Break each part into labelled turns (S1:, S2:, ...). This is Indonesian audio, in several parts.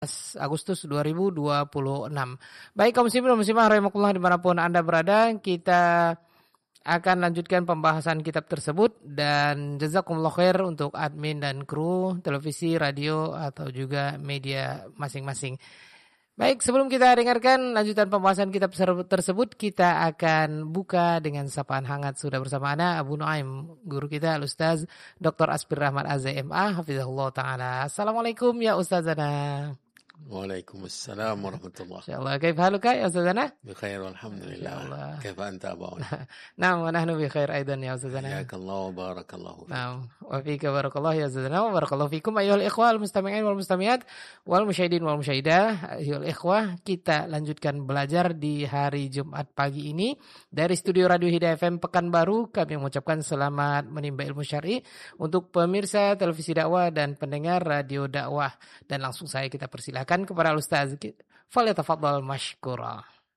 S1: Agustus 2026. Baik kaum muslimin dan muslimah rahimakumullah dimanapun Anda berada, kita akan lanjutkan pembahasan kitab tersebut dan jazakumullah khair untuk admin dan kru televisi, radio atau juga media masing-masing. Baik, sebelum kita dengarkan lanjutan pembahasan kitab tersebut, kita akan buka dengan sapaan hangat. Sudah bersama ana Abu Nuaim, guru kita Al-Ustaz Dr. Aspir Rahmat Azza-MA hafizahullah taala. Assalamualaikum ya ustazana.
S2: Waalaikumsalam warahmatullah.
S1: Insyaallah, kaif haluka ya ustazana?
S2: Bikhair alhamdulillah. Kaif anta Abu Nuaim?
S1: Naam, wa nahnu bikhair aidan ya ustazana.
S2: Jazakallahu barakallahu fiik.
S1: Naam, wa fika barakallahu ya ustazana wa barakallahu fikum ayyuhal ikhwal mustami'in wal mustami'at wal musyahidin wal musyahidah. Ayyuhal ikhwah, kita lanjutkan belajar di hari Jumat pagi ini dari studio Radio Hidayah FM Pekanbaru. Kami mengucapkan selamat menimba ilmu syar'i untuk pemirsa televisi dakwah dan pendengar radio dakwah. Dan langsung saya kita persilakan kepada Ustaz. Falyatafaddal mashkura.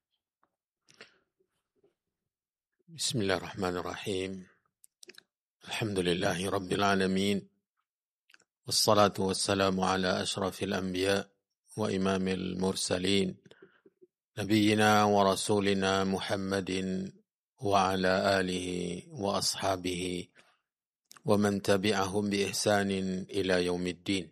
S2: Bismillahirrahmanirrahim. Alhamdulillahi rabbil alamin. Wassalatu wassalamu ala asyrafil anbiya wa imamil mursalin. Nabiyyina wa rasulina Muhammadin wa ala alihi wa ashabihi wa man tabi'ahum bi ihsanin ila yaumiddin.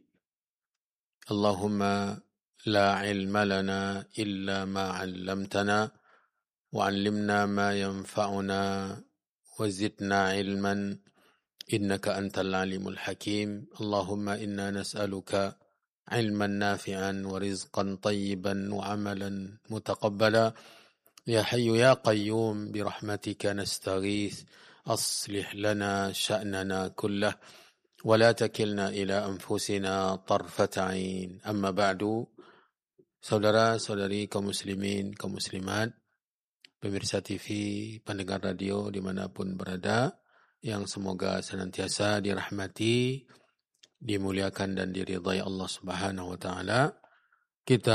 S2: Allahumma la ilma lana illa ma 'allamtana wa 'allimna ma yanfa'una wa zidna ilman innaka antal alimul hakim. Allahumma inna nas'aluka ilman nafi'an wa rizqan tayyiban wa 'amalan mutaqabbala. Ya hayyu ya qayyum bi rahmatika nastaghith. Aslih lana sya'nana kullah wa la takilna ila anfusina tarfata 'ain. Amma ba'du. Saudara-saudari kaum muslimin, kaum muslimat, pemirsa TV, pendengar radio dimanapun berada, yang semoga senantiasa dirahmati, dimuliakan dan diridhai Allah Subhanahu wa taala. Kita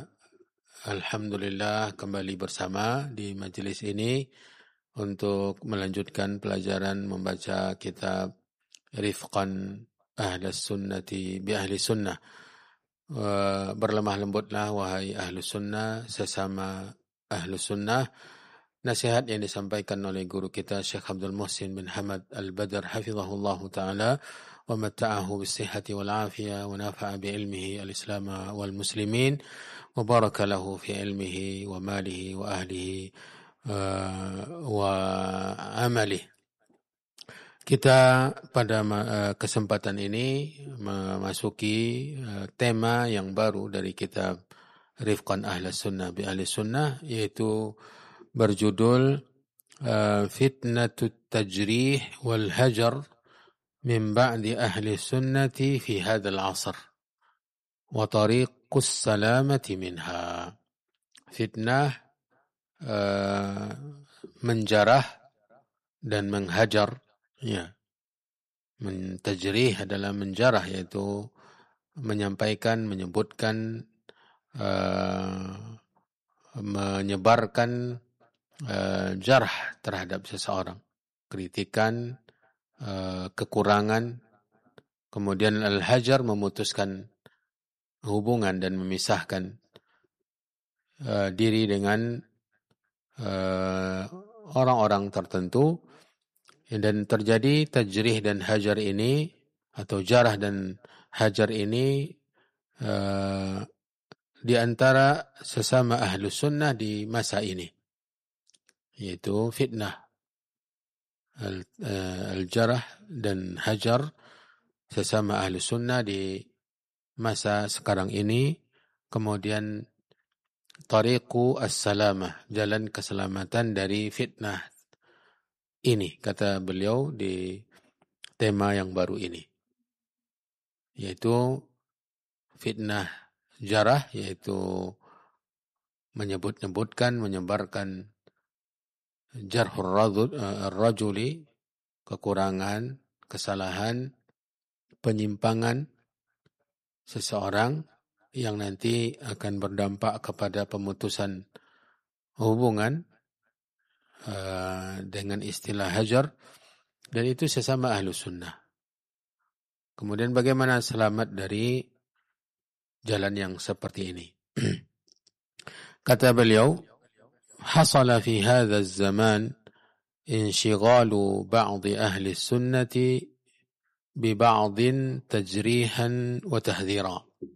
S2: alhamdulillah kembali bersama di majelis ini untuk melanjutkan pelajaran membaca kitab Rifqan Ahlus Sunnati bi Ahli Sunnah. Berlemah lembutlah wahai Ahlu Sunnah sesama Ahlu Sunnah. Nasihat yang disampaikan oleh guru kita Syekh Abdul Muhsin bin Hamad Al-Badr hafizahullahu ta'ala wa matta'ahu bis-sihhati wal afiyah wa nafa'a bi ilmihi al-islam wal muslimin wa baraka lahu fi ilmihi wa malihi wa ahlihi wa amalihi. Kita pada kesempatan ini memasuki tema yang baru dari kitab Rifqan Ahlus Sunnah bi Ahli Sunnah, yaitu berjudul Fitnatut Tajrih wal Hajar min ba'di Ahli Sunnati fi hadzal 'asr wa tariqus salamati minha. Fitnah menjarah dan menghajar. Ya, mentajrih adalah menjarah, yaitu menyampaikan, menyebutkan, menyebarkan jarh terhadap seseorang, kritikan, kekurangan. Kemudian al-hajar memutuskan hubungan dan memisahkan diri dengan orang-orang tertentu. Dan terjadi tajrih dan hajar ini, atau jarah dan hajar ini di antara sesama ahlu sunnah di masa ini, yaitu fitnah al-jarah dan hajar sesama ahlu sunnah di masa sekarang ini. Kemudian tariqu as-salamah, jalan keselamatan dari fitnah ini, kata beliau di tema yang baru ini, yaitu fitnah jarah, yaitu menyebut-nyebutkan, menyebarkan jarhur rajuli, kekurangan, kesalahan, penyimpangan seseorang yang nanti akan berdampak kepada pemutusan hubungan dengan istilah hajar, dan itu sesama ahlu sunnah. Kemudian bagaimana selamat dari jalan yang seperti ini. Kata beliau, hasala fi hadha zaman inshigalu ba'di ahli sunnati bi ba'din tajrihan wa tahdhira.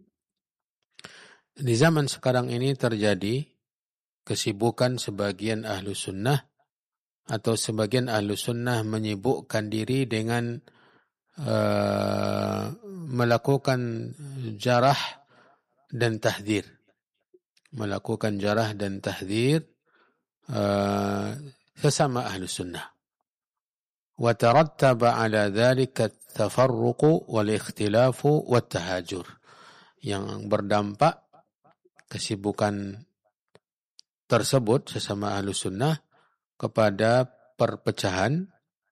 S2: Di zaman sekarang ini terjadi kesibukan sebagian ahlu sunnah atau sebagian ahlu sunnah menyibukkan diri dengan melakukan jarah dan tahdzir. Melakukan jarah dan tahdzir sesama ahlu sunnah. Wa tarattaba ala dhalika at-tafarruq wal ikhtilaf wat tahajur. Yang berdampak kesibukan tersebut sesama ahlu sunnah kepada perpecahan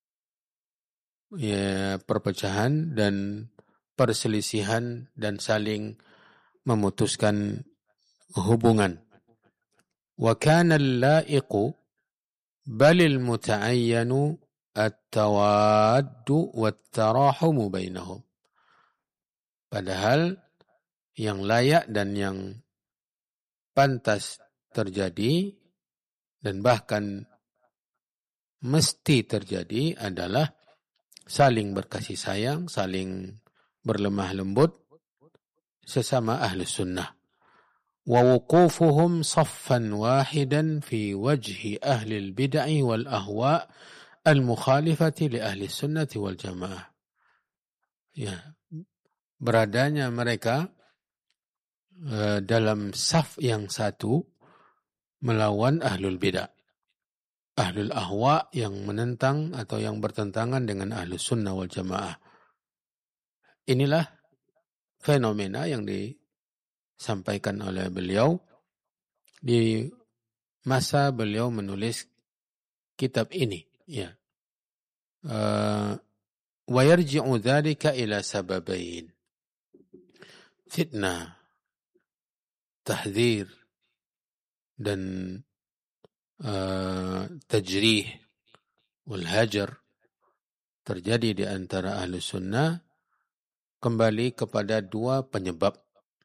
S2: dan perselisihan dan saling memutuskan hubungan. Wa kana al-la'iqu bal al-muta'ayyanu at-tawaddu wat-tarahum bainahum. Padahal yang layak dan yang pantas terjadi dan bahkan mesti terjadi adalah saling berkasih sayang, saling berlemah lembut sesama ahli sunnah. Wa wuqufuhum saffan wahidan fi wajhi ahli al-bid'ah wal ahwa' al-mukhalifati li ahli sunnati wal jamaah. Ya, beradanya mereka dalam saf yang satu melawan ahlul bid'ah. Ahlul ahwa yang menentang atau yang bertentangan dengan ahlus sunnah wal jamaah. Inilah fenomena yang disampaikan oleh beliau di masa beliau menulis kitab ini. Ya. Wa yarji'u dzalika ila sababain. Fitnah, tahdzir, dan tajrih wal hajar terjadi di antara ahlu sunnah kembali kepada dua penyebab.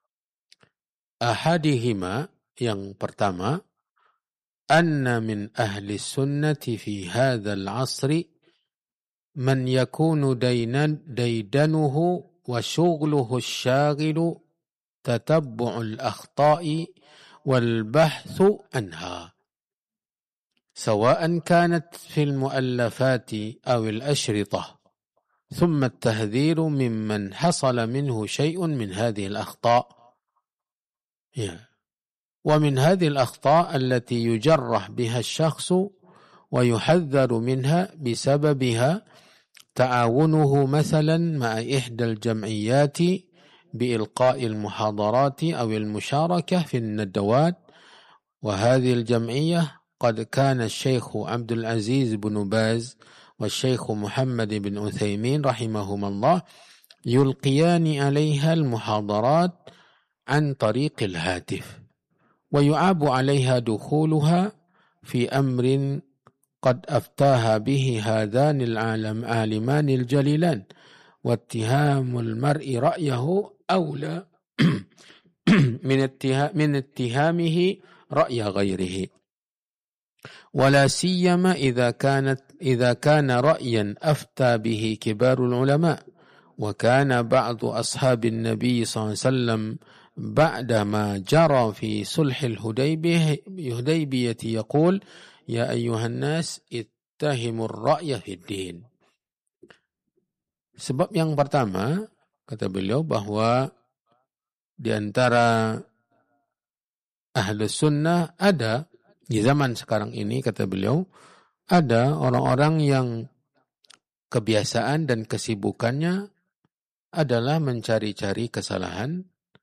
S2: Ahadihima, yang pertama, anna min ahli sunnati fi hadzal asri man yakunu daydanuhu wa shughluhu asy-shaghilu tatabbu'ul akhta'i wal bahthu anha. سواء كانت في المؤلفات أو الأشرطة ثم التحذير ممن حصل منه شيء من هذه الأخطاء ومن هذه الأخطاء التي يجرح بها الشخص ويحذر منها بسببها تعاونه مثلا مع إحدى الجمعيات بإلقاء المحاضرات أو المشاركة في الندوات وهذه الجمعية قد كان الشيخ عبد العزيز بن باز والشيخ محمد بن عثيمين رحمهما الله يلقيان عليها المحاضرات عن طريق الهاتف ويعاب عليها دخولها في أمر قد أفتاها به هذان العالمان الجليلان واتهام المرء رأيه أولى من اتهامه رأي غيره ولا سيما إذا كان رأيا أفتى به كبار العلماء وكان بعض أصحاب النبي صلى الله عليه وسلم بعدما جرى في صلح الحديبية يقول يا أيها الناس اتهموا الرأي في الدين. Sebab yang pertama, kata beliau, bahwa di antara ahlus sunnah ada di zaman sekarang ini, kata beliau, ada orang-orang yang kebiasaan dan kesibukannya adalah mencari-cari kesalahan,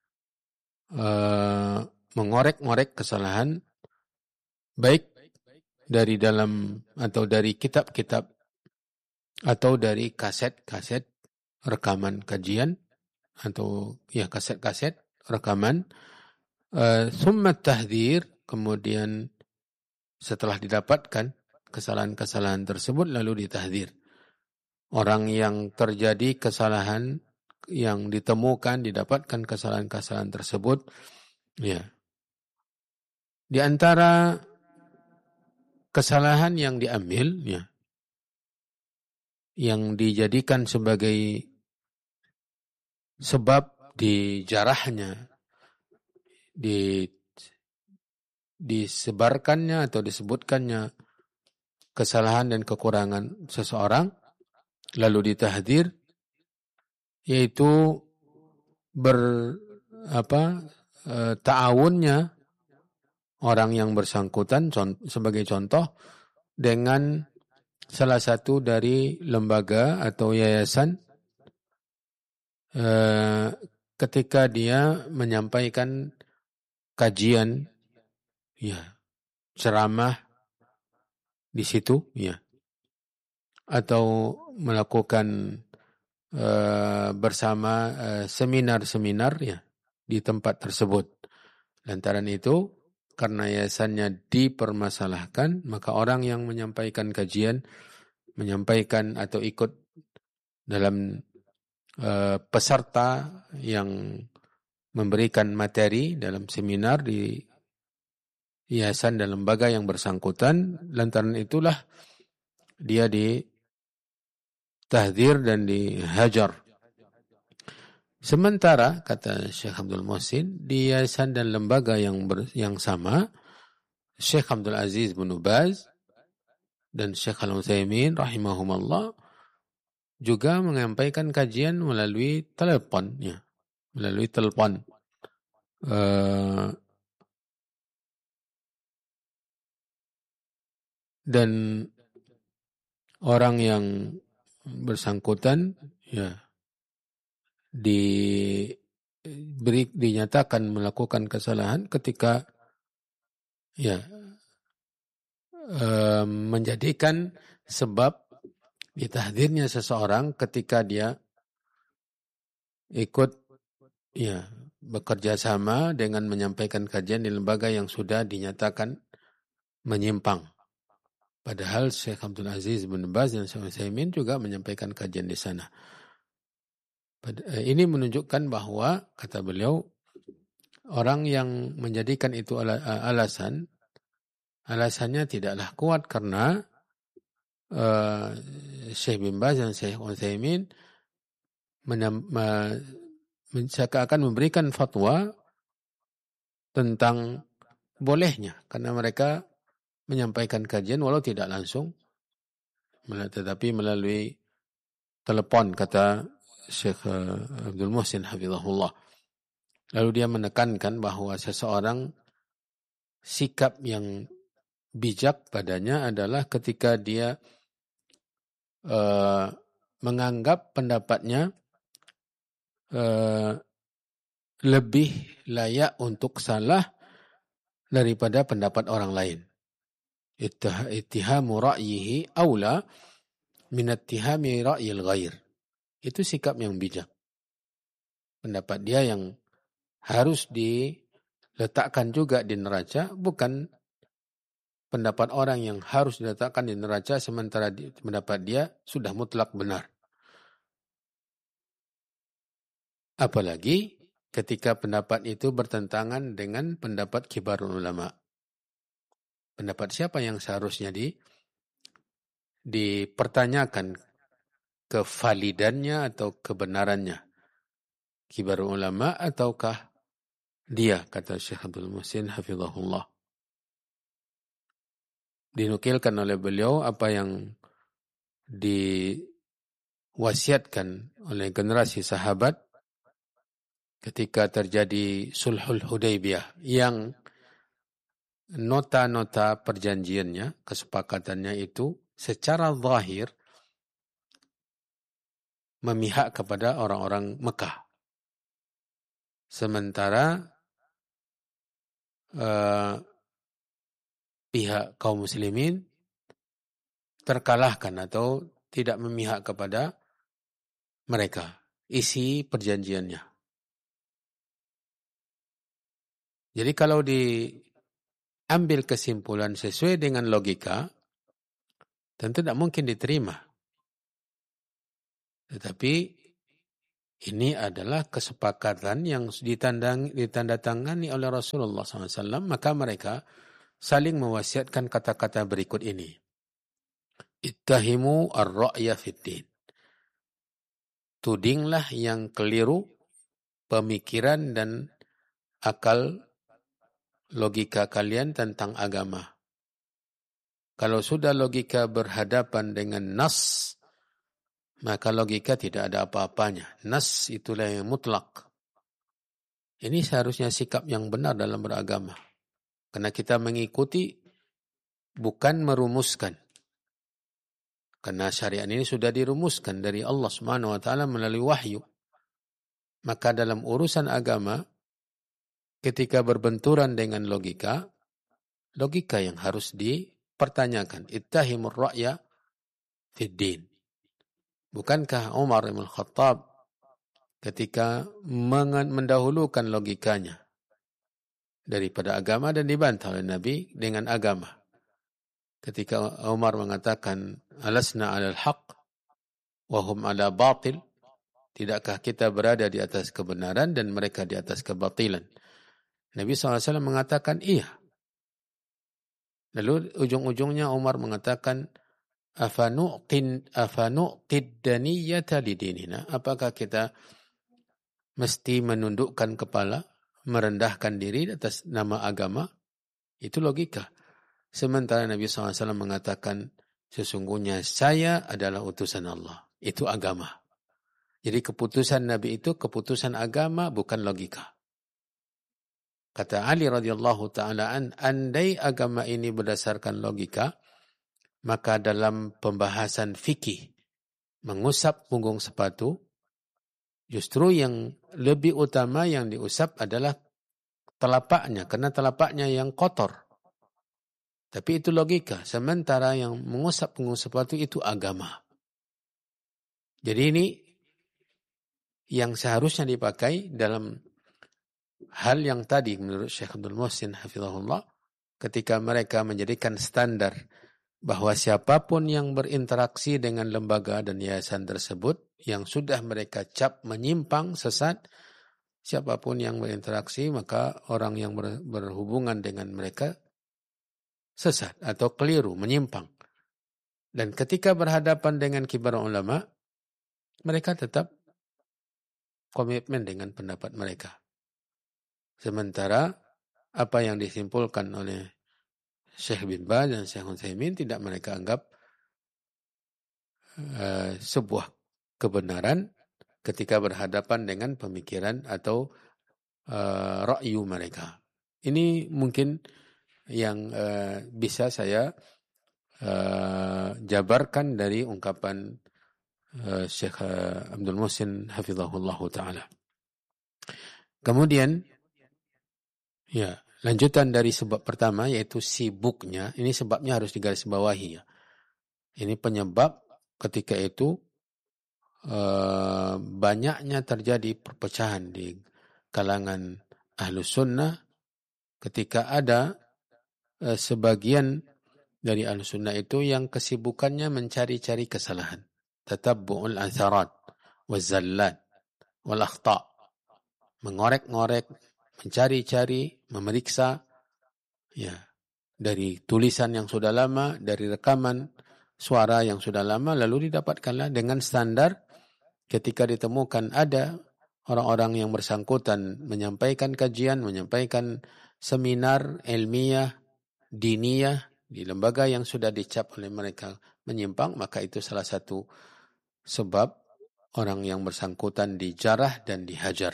S2: mengorek-ngorek kesalahan, baik dari dalam atau dari kitab-kitab atau dari kaset-kaset rekaman kajian atau ya kaset-kaset rekaman, summa tahdhir, kemudian setelah didapatkan kesalahan-kesalahan tersebut lalu ditahdzir. Orang yang terjadi kesalahan yang ditemukan, didapatkan kesalahan-kesalahan tersebut, ya. Di antara kesalahan yang diambil, ya, yang dijadikan sebagai sebab dijarahnya, disebarkannya atau disebutkannya kesalahan dan kekurangan seseorang, lalu ditahdzir, yaitu ta'awunnya orang yang bersangkutan, sebagai contoh, dengan salah satu dari lembaga atau yayasan ketika dia menyampaikan kajian, ya, ceramah di situ, ya, atau melakukan bersama seminar-seminar, ya, di tempat tersebut. Lantaran itu, karena yayasannya dipermasalahkan, maka orang yang menyampaikan kajian, menyampaikan atau ikut dalam peserta yang memberikan materi dalam seminar di yayasan dan lembaga yang bersangkutan, lantaran itulah dia ditahdzir dan dihajar. Sementara, kata Syekh Abdul Muhsin, di yayasan dan lembaga yang sama, Syekh Abdul Aziz bin Baz dan Syekh Al-Utsaimin rahimahumallah juga menyampaikan kajian melalui telepon, ya, melalui telepon. Dan orang yang bersangkutan, ya, dinyatakan melakukan kesalahan ketika, ya, menjadikan sebab ditahdzirnya seseorang ketika dia ikut, ya, bekerja sama dengan menyampaikan kajian di lembaga yang sudah dinyatakan menyimpang. Padahal Syekh Abdul Aziz bin Baz dan Syekh Utsaimin juga menyampaikan kajian di sana. Ini menunjukkan bahwa, kata beliau, orang yang menjadikan itu alasannya tidaklah kuat karena Syekh bin Baz dan Syekh Utsaimin akan memberikan fatwa tentang bolehnya, karena mereka menyampaikan kajian walau tidak langsung, tetapi melalui telepon, kata Syekh Abdul Muhsin hafizahullah. Lalu dia menekankan bahwa seseorang, sikap yang bijak padanya adalah ketika dia menganggap pendapatnya lebih layak untuk salah daripada pendapat orang lain. Ittihamu ra'yihi aula min ittihami ra'yil ghair. Itu sikap yang bijak. Pendapat dia yang harus diletakkan juga di neraca, bukan pendapat orang yang harus diletakkan di neraca sementara pendapat dia sudah mutlak benar. Apalagi ketika pendapat itu bertentangan dengan pendapat kibarul ulama. Pendapat siapa yang seharusnya dipertanyakan kevalidannya atau kebenarannya? Kibarul ulama ataukah dia, kata Syekh Abdul Muhsin hafizahullah. Dinukilkan oleh beliau apa yang diwasiatkan oleh generasi sahabat ketika terjadi Sulhul Hudaybiyah, yang nota-nota perjanjiannya, kesepakatannya itu secara zahir memihak kepada orang-orang Mekah. Sementara pihak kaum muslimin terkalahkan atau tidak memihak kepada mereka, isi perjanjiannya. Jadi kalau diambil kesimpulan sesuai dengan logika, tentu tidak mungkin diterima. Tetapi Ini adalah kesepakatan yang ditandatangani oleh Rasulullah SAW. Maka mereka saling mewasiatkan kata-kata berikut ini. Ittahimu ar-ra'ya fid-din. Tudinglah yang keliru pemikiran dan akal logika kalian tentang agama. Kalau sudah logika berhadapan dengan nas, maka logika tidak ada apa-apanya. Nas itulah yang mutlak. Ini seharusnya sikap yang benar dalam beragama. Karena kita mengikuti, bukan merumuskan. Karena syariat ini sudah dirumuskan dari Allah Subhanahu wa taala melalui wahyu. Maka dalam urusan agama, ketika berbenturan dengan logika, logika yang harus dipertanyakan. Ittahimur ra'ya fid din. Bukankah Umar bin Khattab ketika mendahulukan logikanya daripada agama dan dibantah oleh Nabi dengan agama. Ketika Umar mengatakan, alasna alal haq wahum ala batil, tidakkah kita berada di atas kebenaran dan mereka di atas kebatilan? Nabi SAW mengatakan iya. Lalu ujung-ujungnya Umar mengatakan, afanuqid daniyata lidinina. Apakah kita mesti menundukkan kepala, merendahkan diri atas nama agama? Itu logika. Sementara Nabi SAW mengatakan, sesungguhnya saya adalah utusan Allah. Itu agama. Jadi keputusan Nabi itu keputusan agama, bukan logika. Kata Ali radhiyallahu ta'ala andai agama ini berdasarkan logika, maka dalam pembahasan fikih, mengusap punggung sepatu, justru yang lebih utama yang diusap adalah telapaknya, karena telapaknya yang kotor. Tapi itu logika, sementara yang mengusap punggung sepatu itu agama. Jadi ini yang seharusnya dipakai dalam hal yang tadi menurut Syekh Abdul Muhsin hafizahullah, ketika mereka menjadikan standar bahwa siapapun yang berinteraksi dengan lembaga dan yayasan tersebut yang sudah mereka cap menyimpang, sesat, siapapun yang berinteraksi maka orang yang berhubungan dengan mereka sesat atau keliru, menyimpang. Dan ketika berhadapan dengan kibar ulama, mereka tetap komitmen dengan pendapat mereka. Sementara apa yang disimpulkan oleh Syekh bin Baz dan Syekh Utsaimin tidak mereka anggap sebuah kebenaran ketika berhadapan dengan pemikiran atau ra'yu mereka. Ini mungkin yang bisa saya jabarkan dari ungkapan Syekh Abdul Muhsin hafizahullah ta'ala. Kemudian ya, lanjutan dari sebab pertama yaitu sibuknya. Ini sebabnya harus digarisbawahi ya. Ini penyebab ketika itu banyaknya terjadi perpecahan di kalangan Ahlus Sunnah ketika ada sebagian dari Ahlus Sunnah itu yang kesibukannya mencari-cari kesalahan. Tatabbu'ul atharat wazallat wal akhta'. Mengorek-ngorek, mencari-cari, memeriksa ya dari tulisan yang sudah lama, dari rekaman suara yang sudah lama, lalu didapatkanlah dengan standar ketika ditemukan ada orang-orang yang bersangkutan menyampaikan kajian, menyampaikan seminar ilmiah, diniyah di lembaga yang sudah dicap oleh mereka menyimpang, maka itu salah satu sebab orang yang bersangkutan dijarah dan dihajar.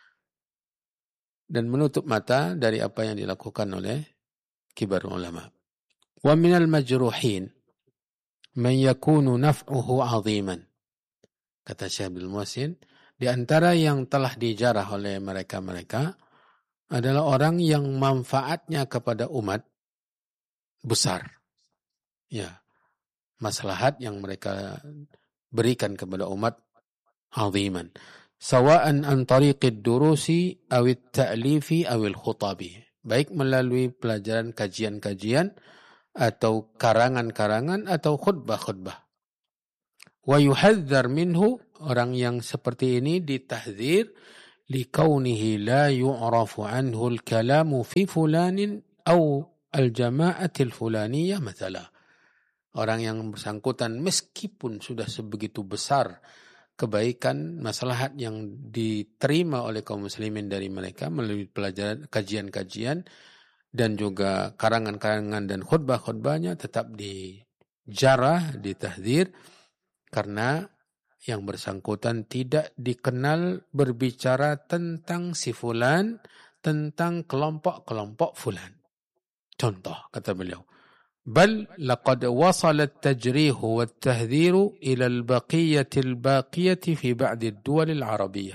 S2: Dan menutup mata dari apa yang dilakukan oleh kibar ulama. Wa minal majruhin man yakunu naf'uhu 'aziman. Kata Syekh Abdul Muhsin, di antara yang telah dijarah oleh mereka-mereka adalah orang yang manfaatnya kepada umat besar. Ya, maslahat yang mereka berikan kepada umat 'aziman. Sawa'an an tariqid durusi awit ta'lifi awil khutabi. Baik melalui pelajaran kajian-kajian atau karangan-karangan atau khutbah-khutbah. Wa yuhadzar minhu, orang yang seperti ini ditahdzir likaunihi la yu'rafu anhu al-kalamu fi fulanin au al-jama'atil fulaniyah mathalah. Orang yang bersangkutan meskipun sudah sebegitu besar kebaikan, maslahat yang diterima oleh kaum muslimin dari mereka melalui pelajaran, kajian-kajian dan juga karangan-karangan dan khutbah-khutbahnya tetap dijarah, ditahdzir karena yang bersangkutan tidak dikenal berbicara tentang si fulan, tentang kelompok-kelompok fulan. Contoh kata beliau, bal laqad wasala at-tajrih wa at-tahdhir ila al-baqiyah al-baqiyah fi ba'd ad-duwal al-arabiyyah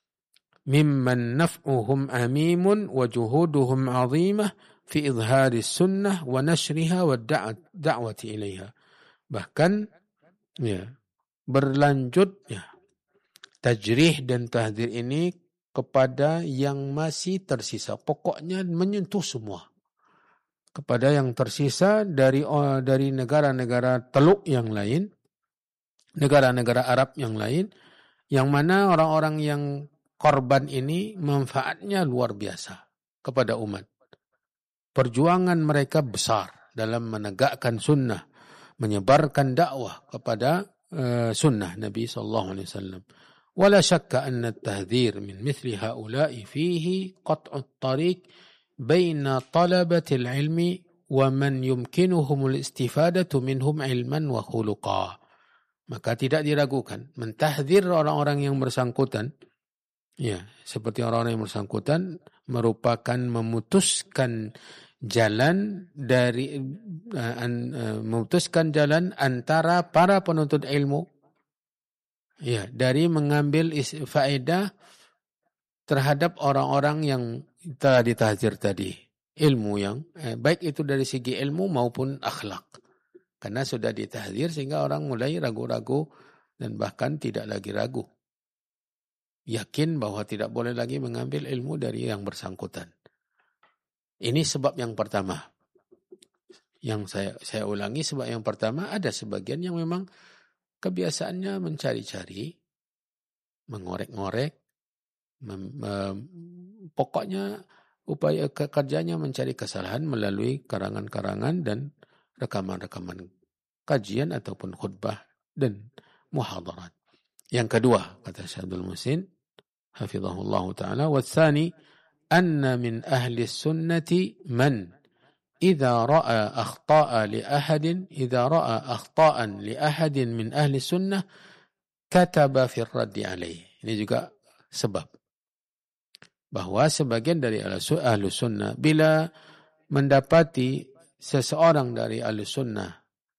S2: mimman naf'uhum amim wa juhuduhum 'azimah fi izhar as-sunnah wa nashriha wa ad-da'wati ilaiha. Bahkan ya, berlanjut ya, tajrih dan tahdzir ini kepada yang masih tersisa. Pokoknya menyentuh semua. Kepada yang tersisa dari negara-negara Teluk yang lain, negara-negara Arab yang lain, yang mana orang-orang yang korban ini manfaatnya luar biasa kepada umat. Perjuangan mereka besar dalam menegakkan sunnah, menyebarkan dakwah kepada sunnah Nabi sallallahu alaihi wasallam. Wala syakka anna at-tahdhir min mithli haula'i fihi qat'u at-tariq baina talabati al-ilmi wa man yumkinuhum al-istifadatu minhum ilman wa khuluqa. Maka tidak diragukan mentahdzir orang-orang yang bersangkutan, ya, seperti orang-orang yang bersangkutan merupakan memutuskan jalan dari memutuskan jalan antara para penuntut ilmu, ya, dari mengambil faedah terhadap orang-orang yang telah ditahdzir tadi, ilmu yang baik itu dari segi ilmu maupun akhlak, karena sudah ditahdzir sehingga orang mulai ragu-ragu dan bahkan tidak lagi ragu, yakin bahwa tidak boleh lagi mengambil ilmu dari yang bersangkutan. Ini sebab yang pertama. Yang saya ulangi, sebab yang pertama, ada sebagian yang memang kebiasaannya mencari-cari, mengorek-ngorek, pokoknya upaya kerjanya mencari kesalahan melalui karangan-karangan dan rekaman-rekaman kajian ataupun khutbah dan muhadarat. Yang kedua, kata Syekh Abdul Muhsin hafizahullah taala, watsani anna min ahli sunnati man idza ra'a akhta'an li ahadin min ahli sunnah kataba fi raddi alaihi. Ini juga sebab bahwa sebagian dari ahli sunnah bila mendapati seseorang dari ahli sunnah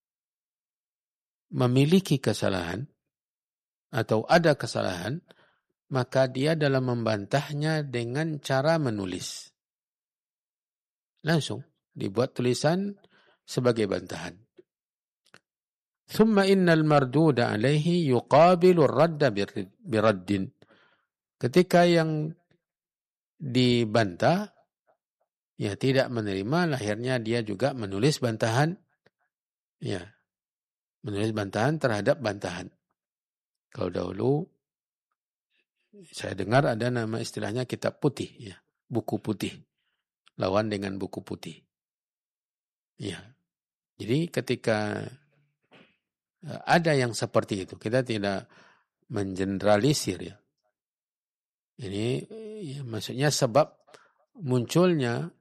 S2: memiliki kesalahan atau ada kesalahan, maka dia dalam membantahnya dengan cara menulis. Langsung dibuat tulisan sebagai bantahan. Thumma innal marduda alaihi yuqabilu ar-radda biraddin. Ketika yang dibantah ya tidak menerima, akhirnya dia juga menulis bantahan, ya, menulis bantahan terhadap bantahan. Kalau dahulu saya dengar ada nama istilahnya kitab putih, ya, buku putih, lawan dengan buku putih. Ya, jadi ketika ada yang seperti itu, kita tidak mengeneralisir, ya. Ini ya, maksudnya sebab munculnya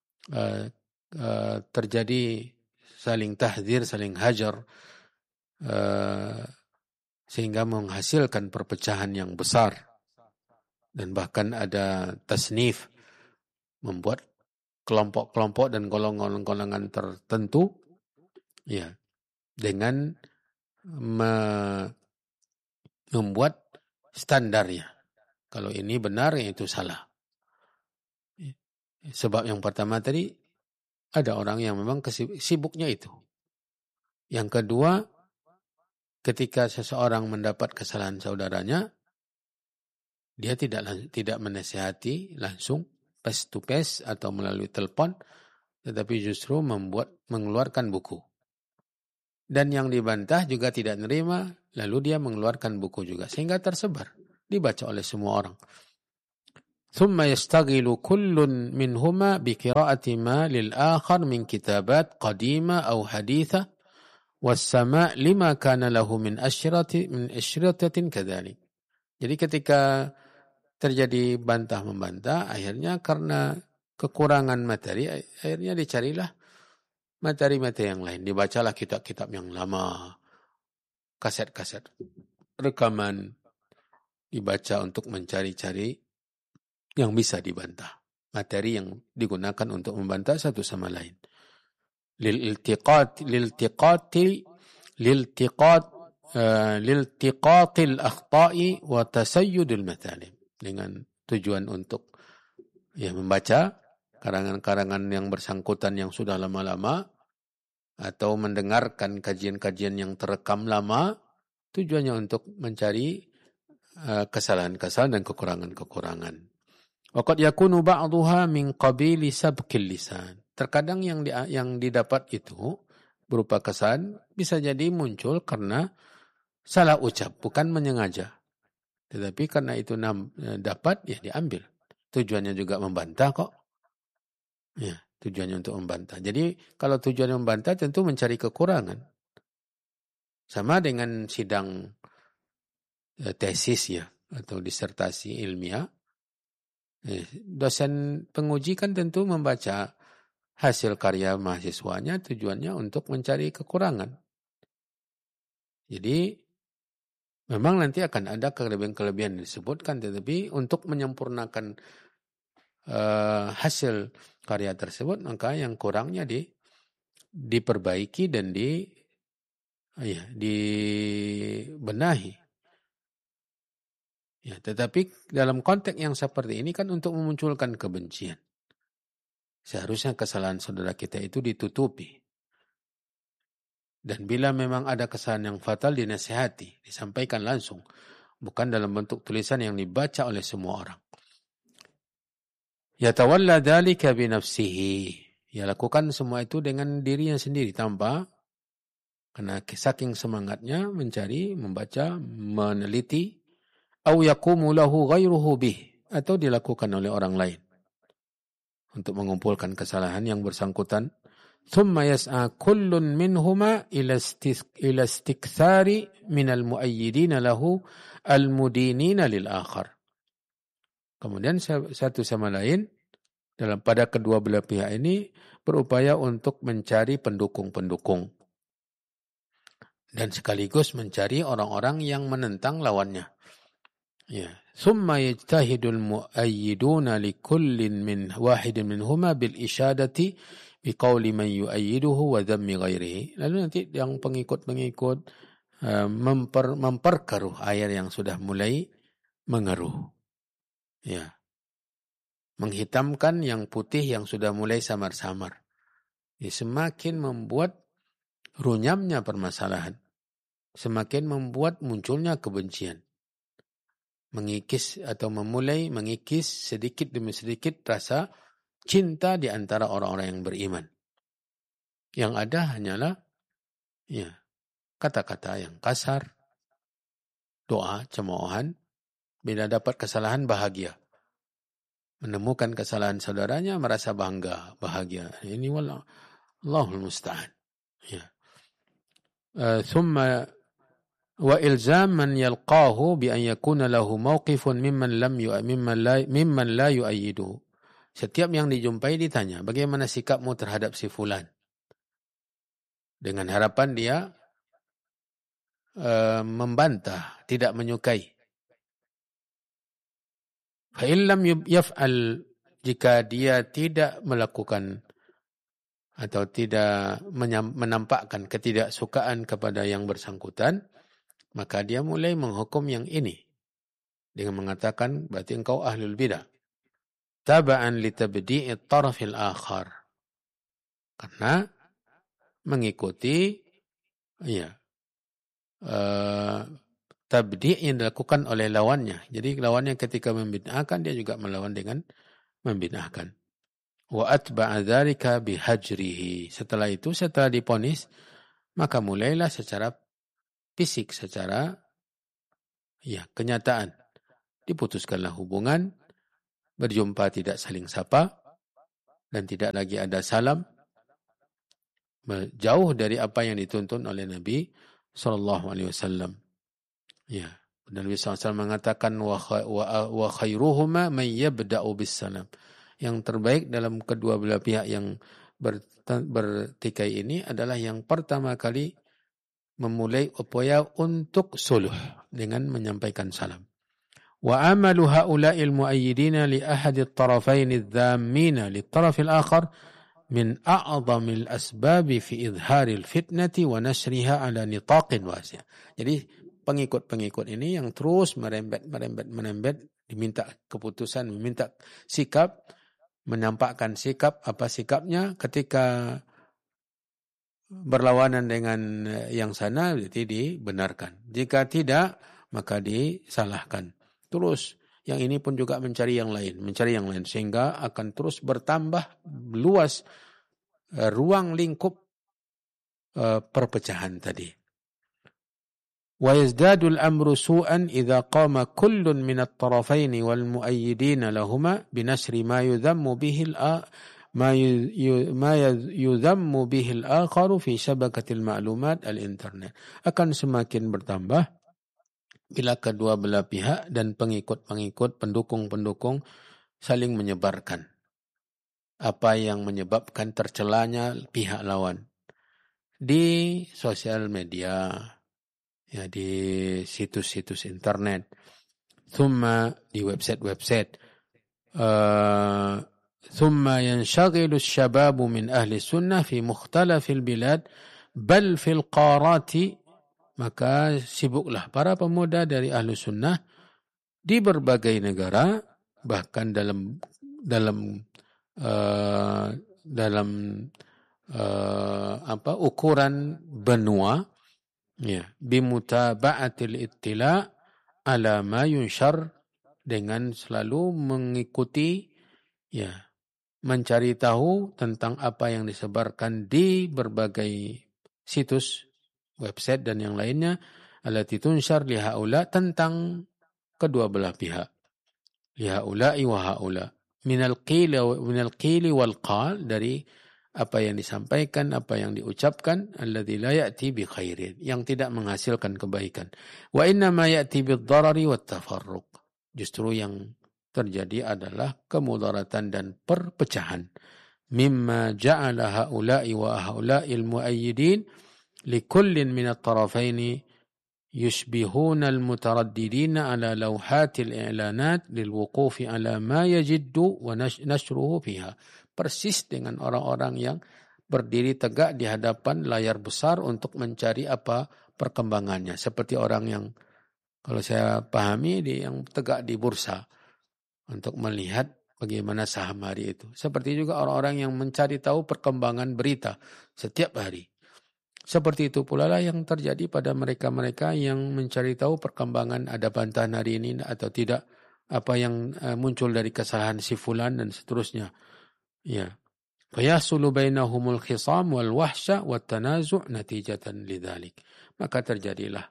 S2: terjadi saling tahdzir, saling hajar, sehingga menghasilkan perpecahan yang besar. Dan bahkan ada tasnif, membuat kelompok-kelompok dan golongan-golongan tertentu, ya, dengan membuat standarnya. Kalau ini benar, yang itu salah. Sebab yang pertama tadi, ada orang yang memang sibuknya itu. Yang kedua, ketika seseorang mendapat kesalahan saudaranya, dia tidak menasihati langsung face to face atau melalui telepon, tetapi justru mengeluarkan buku dan yang dibantah juga tidak nerima, lalu dia mengeluarkan buku juga sehingga tersebar, dibaca oleh semua orang. ثم يشتغل كل منهما بقراءة ما للآخر من كتابات قديمة أو حديثة والسماع لما كان له من أشرطة كذلك. Jadi ketika terjadi bantah-membantah, akhirnya karena kekurangan materi, akhirnya dicarilah materi-materi yang lain. Dibacalah kitab-kitab yang lama, kaset-kaset, rekaman, dibaca untuk mencari-cari yang bisa dibantah. Materi yang digunakan untuk membantah satu sama lain. Liltiqatil akhta'i wa tasayyudul mathalib. Dengan tujuan untuk membaca karangan-karangan yang bersangkutan yang sudah lama-lama atau mendengarkan kajian-kajian yang terekam lama, tujuannya untuk mencari kesalahan-kesalahan dan kekurangan-kekurangan. Waqad yakunu ba'dhuha min qabili sabqil lisan. Terkadang yang didapat itu berupa kesan bisa jadi muncul karena salah ucap, bukan menyengaja. Tetapi karena itu dapat, ya diambil. Tujuannya juga membantah kok. Ya, tujuannya untuk membantah. Jadi kalau tujuannya membantah tentu mencari kekurangan. Sama dengan sidang tesis ya, atau disertasi ilmiah. Dosen penguji kan tentu membaca hasil karya mahasiswanya, tujuannya untuk mencari kekurangan. Jadi memang nanti akan ada kelebihan-kelebihan disebutkan, tetapi untuk menyempurnakan hasil karya tersebut, maka yang kurangnya diperbaiki dan dibenahi. Ya, tetapi dalam konteks yang seperti ini kan untuk memunculkan kebencian. Seharusnya kesalahan saudara kita itu ditutupi. Dan bila memang ada kesalahan yang fatal, dinasihati, disampaikan langsung. Bukan dalam bentuk tulisan yang dibaca oleh semua orang. Yatawalla dzalika binafsihi. Ya, lakukan semua itu dengan dirinya sendiri tanpa, karena saking semangatnya mencari, membaca, meneliti, au yaqumu lahu ghairuhu bih, atau dilakukan oleh orang lain untuk mengumpulkan kesalahan yang bersangkutan. Thumma yas'a kullun minhuma ila istikthari minal muayyidina lahu al-mudinina lil akhar. Kemudian satu sama lain pada kedua belah pihak ini berupaya untuk mencari pendukung-pendukung dan sekaligus mencari orang-orang yang menentang lawannya. Ya, summa yajtahidul muayyiduna likullin min wahidin minhuma bil isyadati biqauli man yuayyiduhu wa dhammi ghairihi. Lalu nanti yang pengikut-pengikut memperkeruh air yang sudah mulai mengeruh. Ya. Menghitamkan yang putih yang sudah mulai samar-samar. Ya, semakin membuat runyamnya permasalahan. Semakin membuat munculnya kebencian. Mengikis atau memulai mengikis sedikit demi sedikit rasa cinta di antara orang-orang yang beriman. Yang ada hanyalah kata-kata yang kasar, doa, cemoohan. Bila dapat kesalahan bahagia. Menemukan kesalahan saudaranya merasa bangga, bahagia. Ini Allahul musta'an. Ya. Thumma wa ilzam man yalqahu bi an yakuna lahu mawqifun mimman la yu'ayyidu. Setiap yang dijumpai ditanya, bagaimana sikapmu terhadap si fulan? Dengan harapan dia membantah, tidak menyukai. Fa illam yaf'al, jika dia tidak melakukan atau tidak menampakkan ketidaksukaan kepada yang bersangkutan, maka dia mulai menghukum yang ini dengan mengatakan berarti engkau ahlul bidah. Taba'an li tabdi'i tarafil akhar. Karena mengikuti tabdi' yang dilakukan oleh lawannya. Jadi lawannya ketika membid'ahkan, dia juga melawan dengan membid'ahkan. Wa atba'a dzalika bihajrihi. Setelah itu, setelah diponis, maka mulailah secara fisik, secara kenyataan. Diputuskanlah hubungan, berjumpa tidak saling sapa, dan tidak lagi ada salam, jauh dari apa yang dituntun oleh Nabi SAW. Ya, Nabi SAW mengatakan wa khairuhuma man yabda'u bis salam. Yang terbaik dalam kedua belah pihak yang bertikai ini adalah yang pertama kali memulai upaya untuk suluh dengan menyampaikan salam. Wa amalu haula'il muayyidina li ahadi at-tarafain adh-dhammina lit-taraf al-akhar min a'zamil asbabi fi idharil fitnati wa nasriha ala nitaqin wasi'. Jadi pengikut-pengikut ini yang terus merembet, diminta keputusan, meminta sikap, menampakkan sikap, apa sikapnya ketika berlawanan dengan yang sana, berarti dibenarkan. Jika tidak, maka disalahkan. Terus yang ini pun juga mencari yang lain, sehingga akan terus bertambah luas ruang lingkup perpecahan tadi. Wa yazdadu al-amru su'an idza qama kullun min at-tarafain wal mu'ayyidin lahumā binashri ma yudhammu bihi al-akharu fi syabakatil ma'lumat al-internet. Akan semakin bertambah bila kedua belah pihak dan pengikut-pengikut, pendukung-pendukung saling menyebarkan apa yang menyebabkan tercelanya pihak lawan di sosial media, di situs-situs internet, thumma di website-website, thumma yanshaghilu asy-syababu min ahli sunnah fi mukhtalafil bilad bal fil qarati. Maka sibuklah para pemuda dari ahlu sunnah di berbagai negara, bahkan dalam ukuran benua, bimutaba'atil ittila' ala ma yunshar, dengan selalu mengikuti, mencari tahu tentang apa yang disebarkan di berbagai situs, website dan yang lainnya, allati tunsyar li haula, tentang kedua belah pihak, li haula'i wa haula, minal qili wal qal, dari apa yang disampaikan, apa yang diucapkan, alladzi la ya'ti bi khairin, yang tidak menghasilkan kebaikan, wa inna ma ya'ti bid darari wat tafarruq, justru yang terjadi adalah kemudaratan dan perpecahan. Mimma ja'ala haula'i wa haula'il muayyidin likullin min at-tarafaini yushbihuna al-mutaraddidina ala lawhatil i'lanat lilwuqufi ala ma yajiddu wa nashruhu fiha. Persis dengan orang-orang yang berdiri tegak di hadapan layar besar untuk mencari apa perkembangannya. Seperti orang yang, kalau saya pahami, yang tegak di bursa untuk melihat bagaimana saham hari itu. Seperti juga orang-orang yang mencari tahu perkembangan berita setiap hari. Seperti itu pula lah yang terjadi pada mereka-mereka yang mencari tahu perkembangan ada bantahan hari ini atau tidak, apa yang muncul dari kesalahan si fulan dan seterusnya. Fayahsulu bainahumul khisam wal wahsya wat tanazu' natijatan lidzalik. Maka terjadilah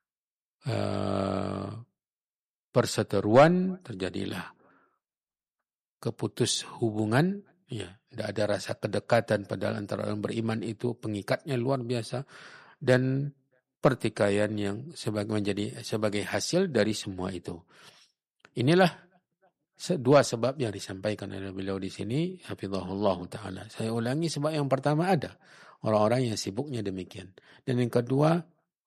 S2: perseteruan, terjadilah keputus hubungan, tidak ada rasa kedekatan, padahal antara orang beriman itu pengikatnya luar biasa, dan pertikaian yang menjadi sebagai hasil dari semua itu. Inilah dua sebab yang disampaikan oleh beliau di sini, hafizahullah taala. Saya ulangi, sebab yang pertama ada orang-orang yang sibuknya demikian, dan yang kedua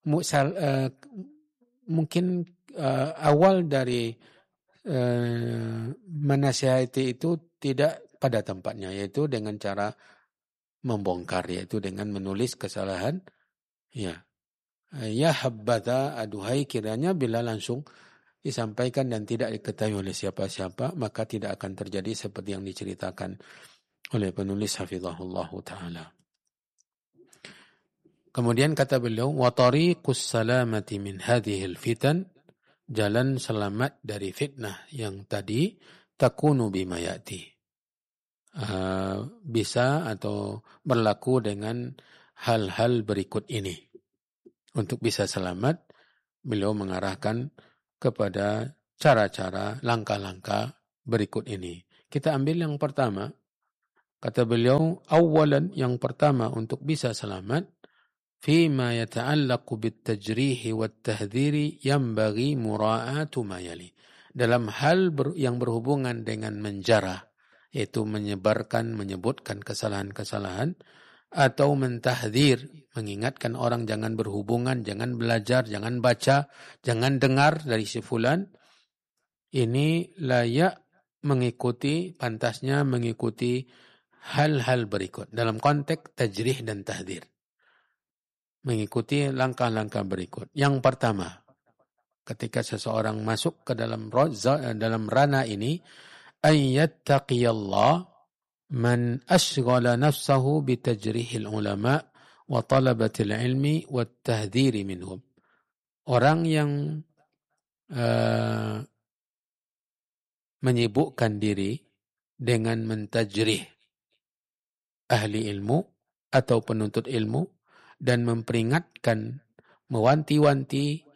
S2: mungkin awal dari menasihati itu tidak pada tempatnya, yaitu dengan cara membongkar, yaitu dengan menulis kesalahan. Ya habbadha, aduhai kiranya bila langsung disampaikan dan tidak diketahui oleh siapa-siapa, maka tidak akan terjadi seperti yang diceritakan oleh penulis hafizahullah ta'ala. Kemudian kata beliau, wa tariqus salamati min hadhil fitan, jalan selamat dari fitnah yang tadi, takunu bima ya'ti, bisa atau berlaku dengan hal-hal berikut ini. Untuk bisa selamat, beliau mengarahkan kepada cara-cara, langkah-langkah berikut ini. Kita ambil yang pertama. Kata beliau, awalan, yang pertama untuk bisa selamat, fima yata'allaqu bit-tajrihi wat-tahdhiri yanbaghi mura'atu ma yali. Dalam hal yang berhubungan dengan menjarah, yaitu menyebarkan, menyebutkan kesalahan-kesalahan, atau mentahdir, mengingatkan orang jangan berhubungan, jangan belajar, jangan baca, jangan dengar dari si fulan, ini layak mengikuti, pantasnya mengikuti hal-hal berikut dalam konteks tajrih dan tahdir. Mengikuti langkah-langkah berikut. Yang pertama, ketika seseorang masuk ke dalam ranah ini, ayyattaqiyallah man ashghala nafsahu bitajrihil ulama wa talabatil ilmi wa tahdhiri minhum. Orang yang menyibukkan diri dengan mentajrih ahli ilmu atau penuntut ilmu dan memperingatkan, mewanti-wanti,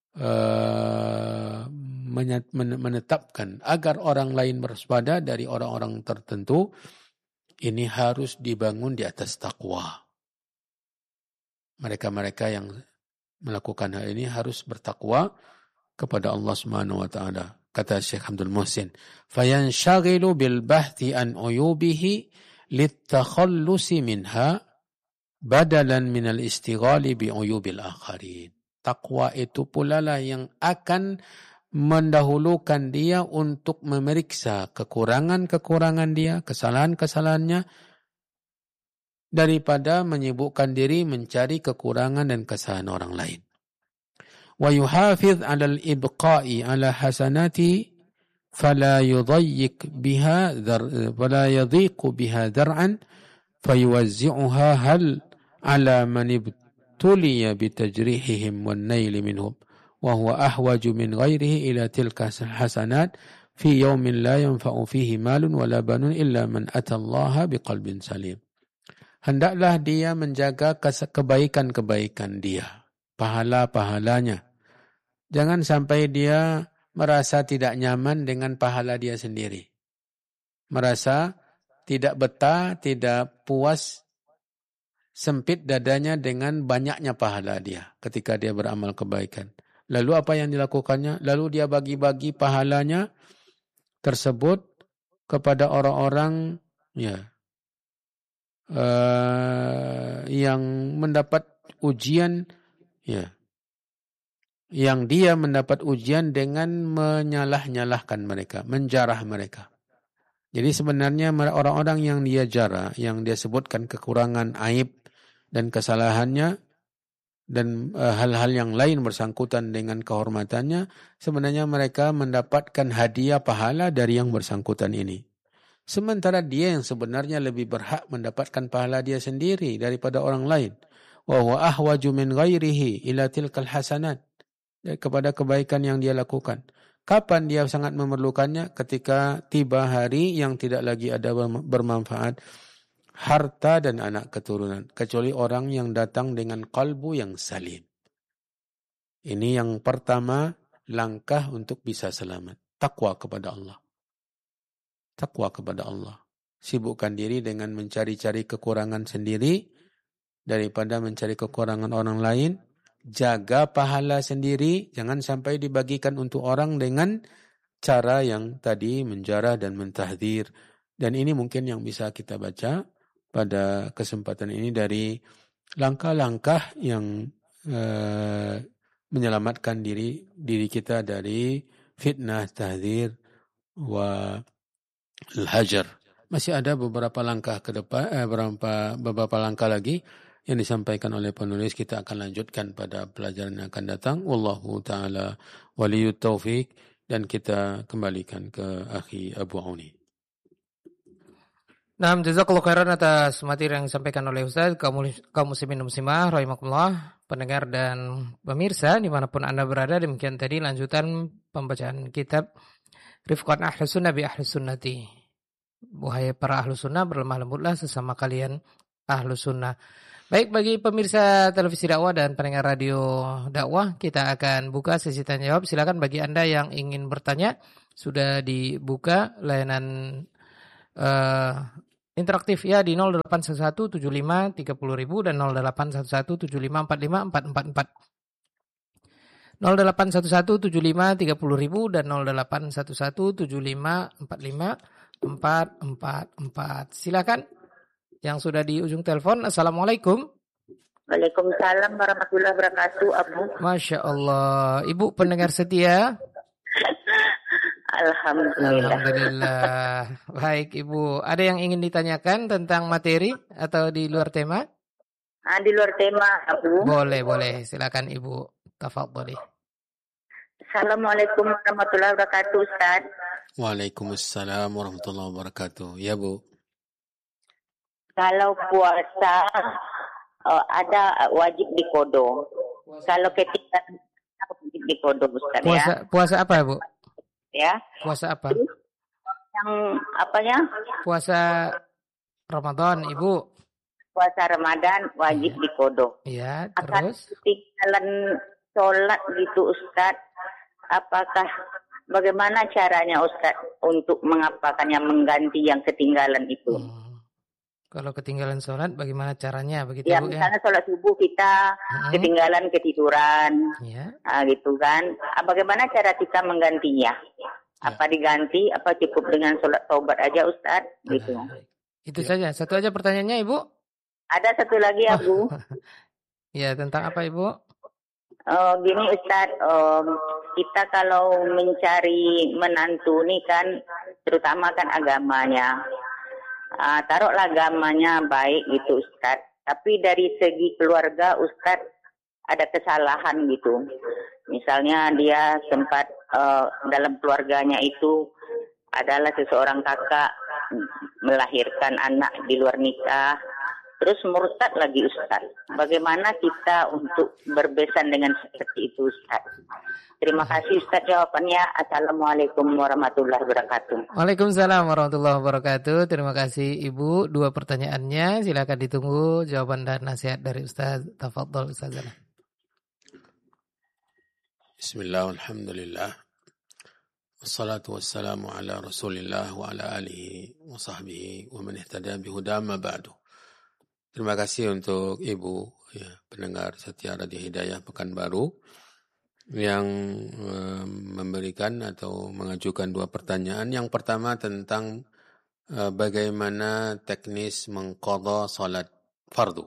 S2: menetapkan agar orang lain berwaspada dari orang-orang tertentu, ini harus dibangun di atas takwa. Mereka-mereka yang melakukan hal ini harus bertakwa kepada Allah Subhanahu wa taala. Kata Syekh Abdul Muhsin, fayanshaghilu bil bahthi an uyubihi litakhallusi minha badalan minal istighali bi uyubil akharin. Takwa itu pula lah yang akan mendahulukan dia untuk memeriksa kekurangan-kekurangan dia, kesalahan-kesalahannya, daripada menyibukkan diri mencari kekurangan dan kesalahan orang lain. Wa yuhafidh 'ala al-ibqa'i 'ala hasanati fala yudayyiq biha wala yadhiqu biha dar'an fayuwazzi'uha hal 'ala man ibtuliya bitajrihihim wan nail minhum wa huwa ahwaju min ghairihi ila tilka hasanat fi yawmin la yanfa'u fihi malun wala banun illa man atallaha biqalbin salim. Hendaklah dia menjaga kebaikan-kebaikan dia, pahala-pahalanya. Jangan sampai dia merasa tidak nyaman dengan pahala dia sendiri. Merasa tidak betah, tidak puas, sempit dadanya dengan banyaknya pahala dia ketika dia beramal kebaikan. Lalu apa yang dilakukannya? Lalu dia bagi-bagi pahalanya tersebut kepada orang-orang yang mendapat ujian, yang dia mendapat ujian dengan menyalah-nyalahkan mereka, menjarah mereka. Jadi sebenarnya orang-orang yang dia jarah, yang dia sebutkan kekurangan, aib dan kesalahannya, dan hal-hal yang lain bersangkutan dengan kehormatannya, sebenarnya mereka mendapatkan hadiah pahala dari yang bersangkutan ini. Sementara dia yang sebenarnya lebih berhak mendapatkan pahala dia sendiri daripada orang lain. Wa huwa ahwaju min ghairihi ila tilkal hasanat, kepada kebaikan yang dia lakukan. Kapan dia sangat memerlukannya? Ketika tiba hari yang tidak lagi ada bermanfaat harta dan anak keturunan, kecuali orang yang datang dengan kalbu yang salim. Ini yang pertama, langkah untuk bisa selamat. Takwa kepada Allah. Takwa kepada Allah. Sibukkan diri dengan mencari-cari kekurangan sendiri daripada mencari kekurangan orang lain. Jaga pahala sendiri, jangan sampai dibagikan untuk orang dengan cara yang tadi menjarah dan mentahdir. Dan ini mungkin yang bisa kita baca pada kesempatan ini dari langkah-langkah yang menyelamatkan diri kita dari fitnah, tahdzir, wa al-hajar. Masih ada beberapa langkah ke depan, beberapa langkah lagi yang disampaikan oleh penulis. Kita akan lanjutkan pada pelajaran yang akan datang. Wallahu ta'ala waliyut taufiq. Dan kita kembalikan ke akhi Abu Auni.
S1: Nah, jazakallahu khairan atas materi yang disampaikan oleh Ustaz. Kaum muslimin dan muslimah rahimakumullah, pendengar dan pemirsa dimanapun Anda berada. Demikian tadi lanjutan pembacaan kitab Rifqan Ahlus Sunnah bi Ahlus Sunnati. Wahai para Ahlus Sunnah, berlemah lembutlah sesama kalian Ahlus Sunnah. Baik, bagi pemirsa televisi dakwah dan pendengar radio dakwah, kita akan buka sesi tanya jawab. Silakan bagi Anda yang ingin bertanya, sudah dibuka layanan interaktif ya di 08117530.000 dan 081175454444. 08117530.000 dan 081175454444. Silakan yang sudah di ujung telepon. Assalamualaikum.
S3: Waalaikumsalam warahmatullahi wabarakatuh, Abu.
S1: Masya Allah. Ibu pendengar setia? Alhamdulillah. Baik, Ibu. Ada yang ingin ditanyakan tentang materi atau di luar tema?
S3: Di luar tema, Abu.
S1: Boleh. Silakan, Ibu. Tafadhali.
S3: Assalamualaikum warahmatullahi wabarakatuh, Ustaz.
S2: Waalaikumsalam warahmatullahi wabarakatuh. Ya, Bu.
S3: Kalau puasa ada wajib dikodok. Kalau ketinggalan wajib dikodok, Ustaz,
S1: Puasa apa, Bu?
S3: Ya.
S1: Puasa apa?
S3: Yang apanya?
S1: Puasa Ramadan, Ibu.
S3: Puasa Ramadan wajib dikodok.
S1: Iya,
S3: Akan
S1: terus?
S3: ketinggalan sholat gitu, Ustaz. Apakah bagaimana caranya, Ustaz, untuk mengapakannya, mengganti yang ketinggalan itu?
S1: Kalau ketinggalan sholat, bagaimana caranya? Begitu,
S3: Ya,
S1: Bu,
S3: misalnya sholat subuh kita ketinggalan ketiduran, gitu kan. Bagaimana cara kita menggantinya? Apa diganti? Apa cukup dengan sholat taubat aja, Ustaz? Gitu.
S1: Itu saja. Satu aja pertanyaannya, Ibu.
S3: Ada satu lagi, Abu.
S1: Ya, tentang apa, Ibu?
S3: Gini, Ustaz. Kita kalau mencari menantu nih kan, terutama kan agamanya. Taruhlah agamanya baik gitu, Ustaz. Tapi dari segi keluarga, Ustaz, ada kesalahan gitu. Misalnya dia sempat dalam keluarganya itu adalah seseorang kakak melahirkan anak di luar nikah, terus murtad lagi, Ustaz. Bagaimana kita untuk berbesan dengan seperti itu, Ustaz? Terima kasih, Ustaz, jawabannya. Assalamualaikum warahmatullahi wabarakatuh.
S1: Waalaikumsalam warahmatullahi wabarakatuh. Terima kasih, Ibu. 2 pertanyaannya. Silakan ditunggu jawaban dan nasihat dari Ustaz. Tafadhol, Ustazana.
S2: Bismillah, alhamdulillah. Wassalatu wassalamu ala rasulillah wa ala alihi wa sahbihi wa man ihtada bihuda ma ba'du. Terima kasih untuk Ibu, pendengar setia Radio Hidayah Pekanbaru, yang memberikan atau mengajukan 2 pertanyaan. Yang pertama tentang bagaimana teknis mengqadha salat fardu.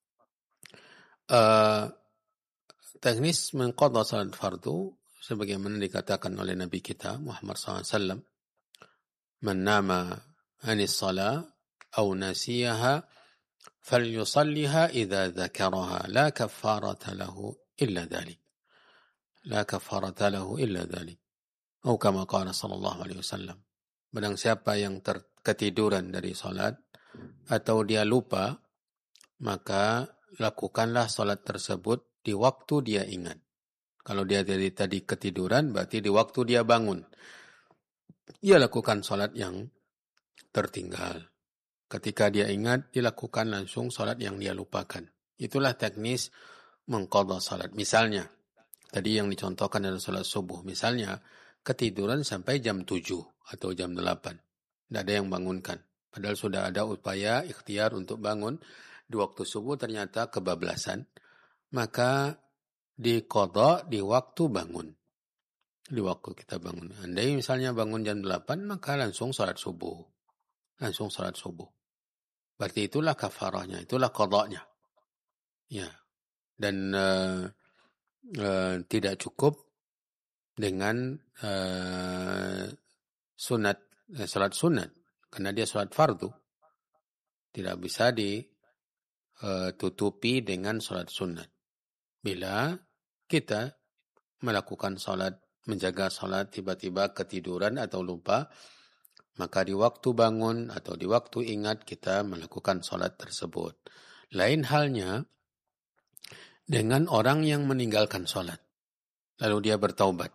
S2: Teknis mengqadha salat fardu sebagaimana dikatakan oleh Nabi kita Muhammad SAW, "Man nama anis salah aw nasiyaha falyusalliha idza dzakaraha la kaffarata lahu illa dzalik." La kaffarata lahu illa dzalik. Atau kama qala sallallahu alaihi wasallam. Barang siapa yang ketiduran dari salat atau dia lupa, maka lakukanlah salat tersebut di waktu dia ingat. Kalau dia tadi ketiduran, berarti di waktu dia bangun, dia lakukan salat yang tertinggal. Ketika dia ingat, dilakukan langsung salat yang dia lupakan. Itulah teknis mengqadha salat. Misalnya, tadi yang dicontohkan dalam salat subuh, misalnya ketiduran sampai jam 7 atau jam 8. Tidak ada yang bangunkan. Padahal sudah ada upaya ikhtiar untuk bangun di waktu subuh, ternyata kebablasan. Maka diqadha di waktu bangun. Di waktu kita bangun. Andai misalnya bangun jam 8, maka langsung salat subuh. Langsung salat subuh. Berarti itulah kafarahnya, itulah qadhanya. Ya. Dan tidak cukup dengan salat sunat, karena dia salat fardu. Tidak bisa ditutupi dengan salat sunat. Bila kita melakukan salat, menjaga salat, tiba-tiba ketiduran atau lupa, maka di waktu bangun atau di waktu ingat kita melakukan salat tersebut. Lain halnya dengan orang yang meninggalkan salat, lalu dia bertaubat.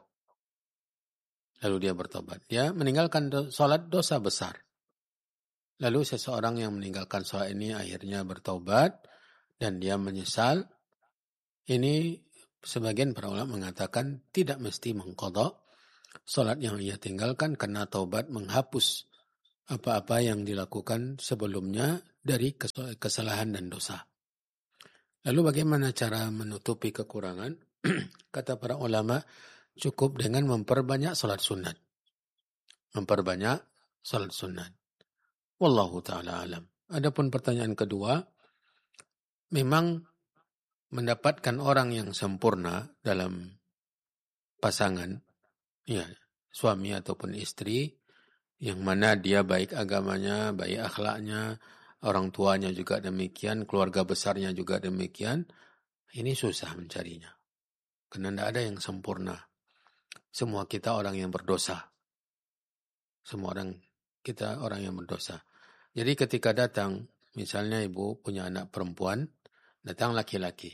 S2: Dia meninggalkan salat dosa besar. Lalu seseorang yang meninggalkan salat ini akhirnya bertaubat dan dia menyesal, ini sebagian para ulama mengatakan tidak mesti mengqadha salat yang ia tinggalkan karena taubat menghapus apa-apa yang dilakukan sebelumnya dari kesalahan dan dosa. Lalu bagaimana cara menutupi kekurangan? Kata para ulama, cukup dengan memperbanyak salat sunat. Memperbanyak salat sunat. Wallahu ta'ala alam. Adapun pertanyaan kedua, memang mendapatkan orang yang sempurna dalam pasangan, ya, suami ataupun istri, yang mana dia baik agamanya, baik akhlaknya, orang tuanya juga demikian, keluarga besarnya juga demikian, ini susah mencarinya. Karena tidak ada yang sempurna. Semua kita orang yang berdosa. Semua kita orang yang berdosa. Jadi ketika datang, misalnya ibu punya anak perempuan, datang laki-laki.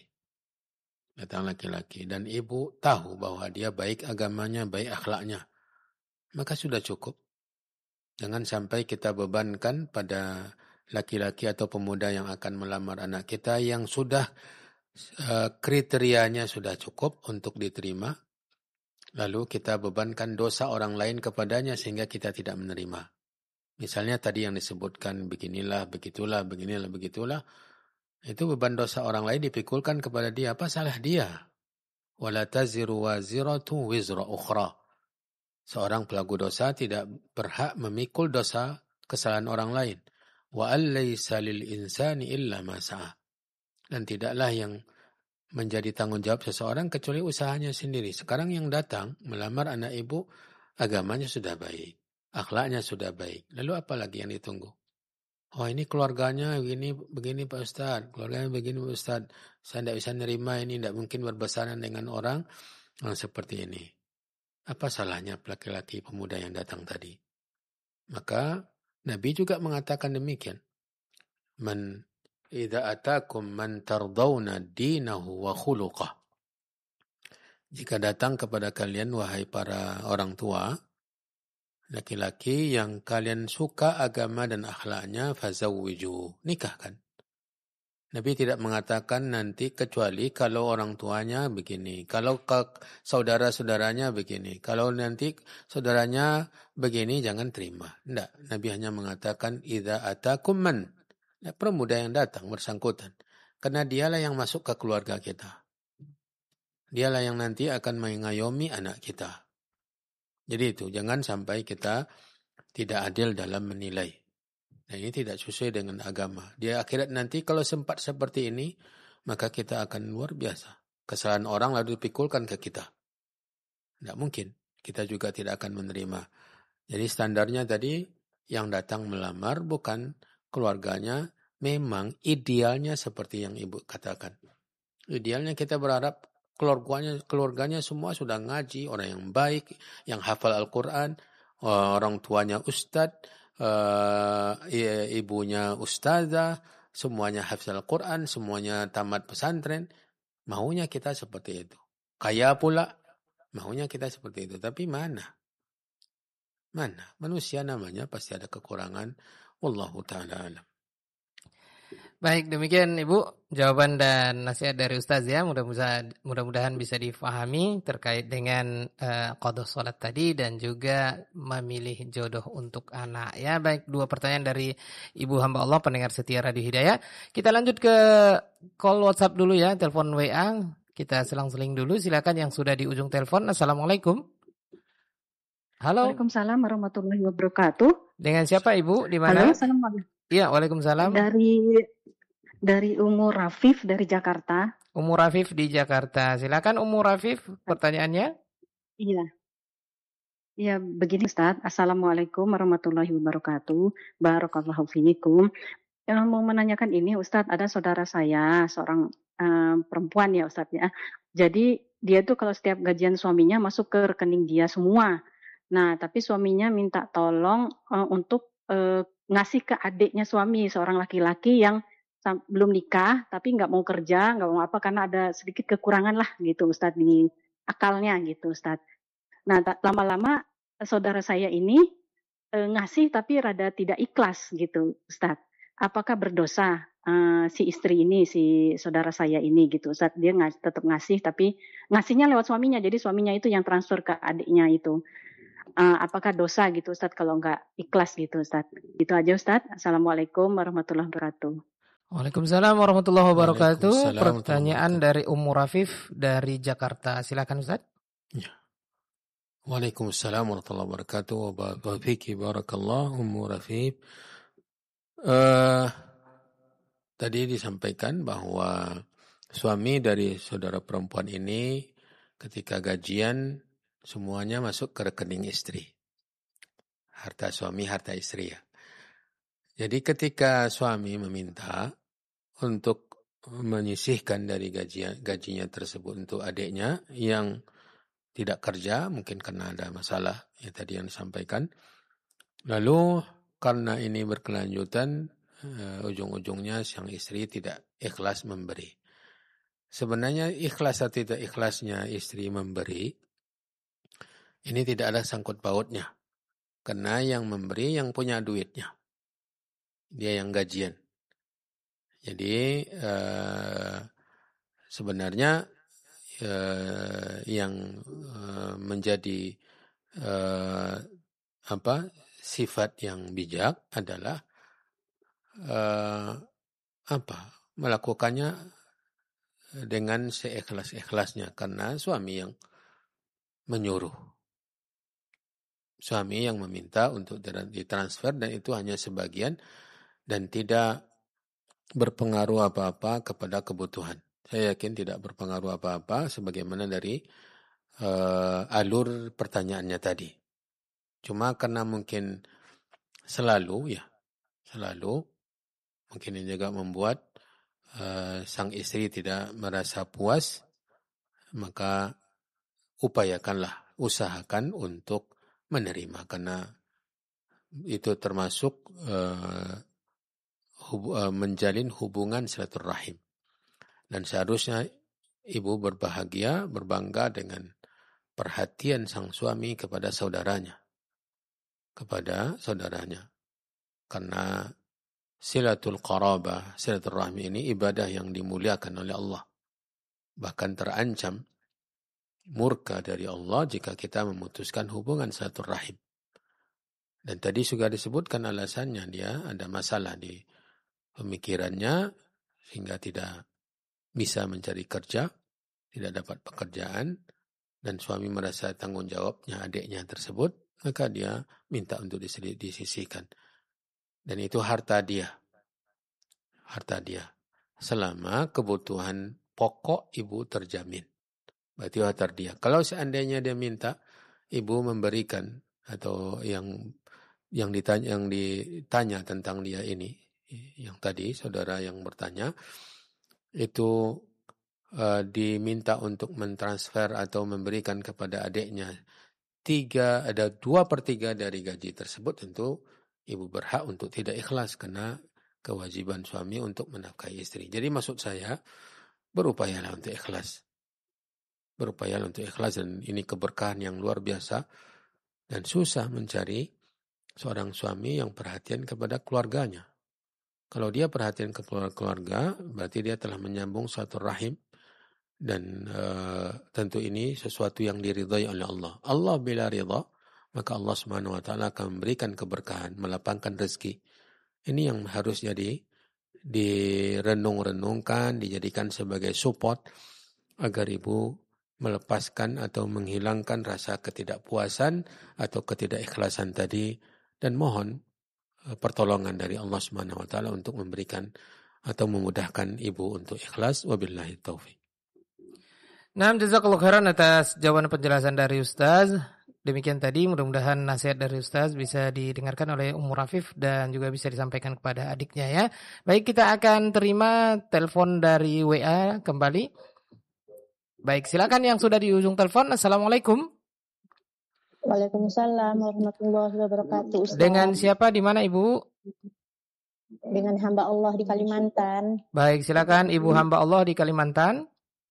S2: Dan ibu tahu bahwa dia baik agamanya, baik akhlaknya. Maka sudah cukup. Jangan sampai kita bebankan pada laki-laki atau pemuda yang akan melamar anak kita yang sudah kriterianya sudah cukup untuk diterima. Lalu kita bebankan dosa orang lain kepadanya sehingga kita tidak menerima. Misalnya tadi yang disebutkan beginilah, begitulah, beginilah, begitulah. Itu beban dosa orang lain dipikulkan kepada dia. Apa salah dia? Wala taziru waziratu wizra ukhra. Seorang pelaku dosa tidak berhak memikul dosa kesalahan orang lain. Wa allaysa lil insani illa ma sa'a. Dan tidaklah yang menjadi tanggung jawab seseorang kecuali usahanya sendiri. Sekarang yang datang melamar anak ibu, agamanya sudah baik, akhlaknya sudah baik. Lalu apa lagi yang ditunggu? Oh, ini keluarganya begini Pak Ustadz, keluarganya begini Pak Ustadz. Saya tidak bisa nerima ini, tidak mungkin berbesaran dengan orang yang seperti ini. Apa salahnya laki-laki pemuda yang datang tadi? Maka Nabi juga mengatakan demikian. Man idza atakum man tardawna dinahu wa khuluqah. Jika datang kepada kalian wahai para orang tua, laki-laki yang kalian suka agama dan akhlaknya, fazawwiju, nikahkan. Nabi tidak mengatakan nanti kecuali kalau orang tuanya begini, kalau saudara-saudaranya begini, kalau nanti saudaranya begini jangan terima. Tidak, Nabi hanya mengatakan idza atakum man, pemuda yang datang bersangkutan, karena dialah yang masuk ke keluarga kita. Dialah yang nanti akan mengayomi anak kita. Jadi itu, jangan sampai kita tidak adil dalam menilai. Nah, ini tidak sesuai dengan agama. Di akhirat nanti kalau sempat seperti ini, maka kita akan luar biasa. Kesalahan orang lalu dipikulkan ke kita. Tidak mungkin. Kita juga tidak akan menerima. Jadi standarnya tadi, yang datang melamar bukan keluarganya, memang idealnya seperti yang ibu katakan. Idealnya kita berharap keluarganya semua sudah ngaji, orang yang baik, yang hafal Al-Quran, orang tuanya ustadz, ibunya ustazah, semuanya hafal Al-Quran, semuanya tamat pesantren. Maunya kita seperti itu. Kaya pula, maunya kita seperti itu. Tapi mana? Manusia namanya pasti ada kekurangan. Wallahu ta'ala alam.
S1: Baik, demikian Ibu jawaban dan nasihat dari Ustaz ya. Mudah-mudahan bisa difahami terkait dengan qadha salat tadi dan juga memilih jodoh untuk anak ya. Baik, dua pertanyaan dari Ibu hamba Allah pendengar setia Radio Hidayah. Kita lanjut ke call WhatsApp dulu ya, telepon WA. Kita selang-seling dulu. Silakan yang sudah di ujung telepon. Assalamualaikum. Halo.
S4: Waalaikumsalam warahmatullahi wabarakatuh.
S1: Dengan siapa Ibu? Di mana?
S4: Halo, assalamualaikum.
S1: Iya, waalaikumsalam.
S4: Dari Ummu Rafif dari Jakarta.
S1: Ummu Rafif di Jakarta. Silakan Ummu Rafif, pertanyaannya.
S4: Iya. Ya, begini Ustaz. Assalamualaikum warahmatullahi wabarakatuh. Barakallahu fiikum. Yang mau menanyakan ini Ustaz, ada saudara saya, seorang perempuan ya Ustaz ya. Jadi dia tuh kalau setiap gajian suaminya masuk ke rekening dia semua. Nah, tapi suaminya minta tolong untuk ngasih ke adiknya suami, seorang laki-laki yang belum nikah tapi nggak mau kerja, nggak mau apa karena ada sedikit kekurangan lah gitu Ustadz di akalnya gitu Ustadz. Nah lama-lama saudara saya ini ngasih tapi rada tidak ikhlas gitu Ustadz. Apakah berdosa? si istri ini, si saudara saya ini gitu Ustaz. Dia tetap ngasih, tapi ngasihnya lewat suaminya. Jadi suaminya itu yang transfer ke adiknya itu. Apakah dosa gitu Ustaz kalau nggak ikhlas gitu Ustaz? Itu aja Ustaz. Assalamualaikum warahmatullahi wabarakatuh.
S1: Waalaikumsalam warahmatullahi wabarakatuh.
S2: Waalaikumsalam
S1: Pertanyaan dari Ummu Rafif dari Jakarta. Silakan Ustaz.
S2: Ya. Waalaikumsalam warahmatullahi wabarakatuh. Wa fiki barakallah Ummu Rafif. Tadi disampaikan bahwa suami dari saudara perempuan ini ketika gajian semuanya masuk ke rekening istri. Harta suami, harta istri ya. Jadi ketika suami meminta untuk menyisihkan dari gajinya tersebut untuk adiknya yang tidak kerja, mungkin karena ada masalah yang tadi yang disampaikan. Lalu karena ini berkelanjutan, ujung-ujungnya sang istri tidak ikhlas memberi. Sebenarnya ikhlas atau tidak ikhlasnya istri memberi, ini tidak ada sangkut pautnya. Karena yang memberi yang punya duitnya. Dia yang gajian. Jadi sebenarnya yang menjadi sifat yang bijak adalah melakukannya dengan seikhlas-ikhlasnya karena suami yang menyuruh. Suami yang meminta untuk ditransfer dan itu hanya sebagian dan tidak berpengaruh apa-apa kepada kebutuhan. Saya yakin tidak berpengaruh apa-apa sebagaimana dari alur pertanyaannya tadi. Cuma karena mungkin selalu mungkin ini juga membuat sang istri tidak merasa puas, maka usahakan untuk menerima karena itu termasuk menjalin hubungan silaturahim. Dan seharusnya ibu berbangga dengan perhatian sang suami kepada saudaranya. Karena silatul qarabah, silaturahmi ini ibadah yang dimuliakan oleh Allah. Bahkan terancam murka dari Allah jika kita memutuskan hubungan silaturahim. Dan tadi sudah disebutkan alasannya, dia ada masalah di pemikirannya sehingga tidak bisa mencari kerja, tidak dapat pekerjaan, dan suami merasa tanggung jawabnya adiknya tersebut, maka dia minta untuk disisihkan. Dan itu harta dia. Selama kebutuhan pokok ibu terjamin. Berarti harta dia. Kalau seandainya dia minta, ibu memberikan atau yang ditanya tentang dia ini, yang tadi saudara yang bertanya, itu diminta untuk mentransfer atau memberikan kepada adiknya 2/3 dari gaji tersebut, tentu ibu berhak untuk tidak ikhlas karena kewajiban suami untuk menafkahi istri. Jadi maksud saya, berupayalah untuk ikhlas. Dan ini keberkahan yang luar biasa dan susah mencari seorang suami yang perhatian kepada keluarganya. Kalau dia perhatian kepada keluarga, berarti dia telah menyambung suatu rahim. Dan tentu ini sesuatu yang diridhai oleh Allah. Allah bila ridha, maka Allah Subhanahu wa taala akan memberikan keberkahan, melapangkan rezeki. Ini yang harus jadi direnung-renungkan, dijadikan sebagai support agar ibu melepaskan atau menghilangkan rasa ketidakpuasan atau ketidakikhlasan tadi, dan mohon pertolongan dari Allah Subhanahu wa taala untuk memberikan atau memudahkan ibu untuk ikhlas. Wabillahi taufik.
S1: Nah, jazakallahu khairan atas jawaban penjelasan dari Ustaz. Demikian tadi, mudah-mudahan nasihat dari Ustaz bisa didengarkan oleh Ummu Rafif dan juga bisa disampaikan kepada adiknya ya. Baik, kita akan terima telepon dari WA kembali. Baik, silakan yang sudah di ujung telepon. Assalamualaikum.
S5: Waalaikumsalam warahmatullahi wabarakatuh. Ustaz.
S1: Dengan siapa, di mana Ibu?
S5: Dengan hamba Allah di Kalimantan.
S1: Baik, silakan Ibu hamba Allah di Kalimantan.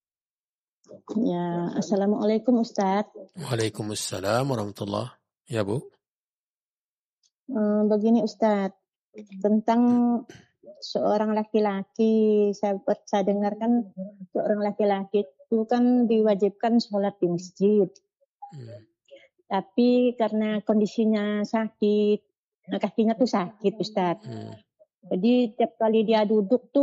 S5: Ya, assalamualaikum Ustaz.
S2: Waalaikumsalam warahmatullahi. Ya Bu.
S5: Begini Ustaz, tentang seorang laki-laki, saya dengar kan seorang laki-laki itu kan diwajibkan sholat di masjid. Tapi karena kondisinya sakit, kakinya tuh sakit Ustadz. Jadi tiap kali dia duduk tuh